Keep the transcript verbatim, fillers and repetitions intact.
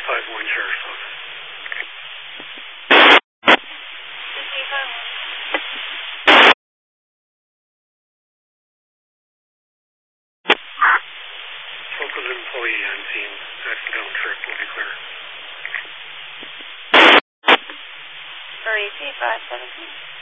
five one Sheriff's Office. Local employee on scene. Accidental trip will be clear. For E C five seventeen.